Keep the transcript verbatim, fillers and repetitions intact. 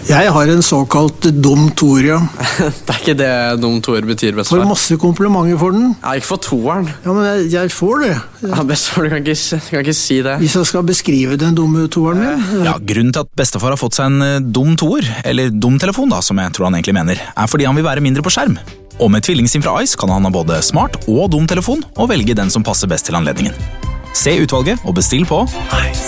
Jeg har en såkalt dum toer, ja. Det er ikke det dum toer betyr, bestefar. Får masse komplimenter for den. Ja, ikke for toeren. Ja, men jeg, jeg får det. Ja, bestefar, du kan ikke, du kan ikke si det. Hvis jeg skal beskrive den dumme toeren min. Ja, grunnen til at bestefar har fått seg en eh, dum toer, eller dum telefon da, som jeg tror han egentlig mener, er fordi han vil være mindre på skjerm. Og med tvillingsim fra Ice kan han ha både smart og dum telefon, og velge den som passer best til anledningen. Se utvalget og bestill på